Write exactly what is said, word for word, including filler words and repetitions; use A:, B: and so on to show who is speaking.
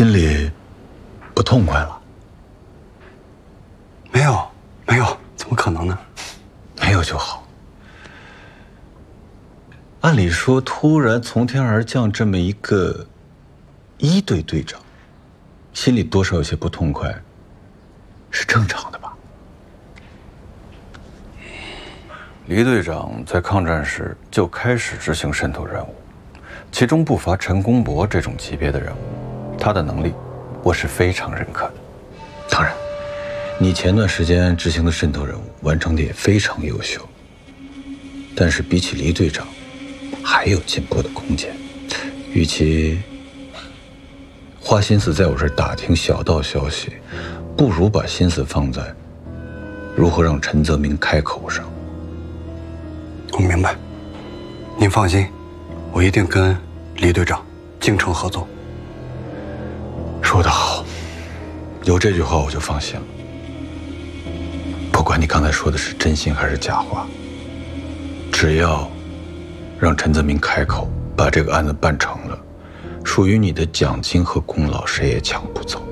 A: 心里不痛快了？
B: 没有，没有，怎么可能呢？
A: 没有就好。按理说，突然从天而降这么一个一队队长，心里多少有些不痛快，是正常的吧？黎队长在抗战时就开始执行渗透任务，其中不乏陈公博这种级别的人物，他的能力我是非常认可的。当然，你前段时间执行的渗透任务完成的也非常优秀，但是比起黎队长，还有进步的空间。与其花心思在我这儿打听小道消息，不如把心思放在如何让陈泽明开口上。
B: 我明白，您放心，我一定跟黎队长精诚合作。
A: 说得好，有这句话我就放心了。不管你刚才说的是真心还是假话，只要让陈泽明开口，把这个案子办成了，属于你的奖金和功劳谁也抢不走。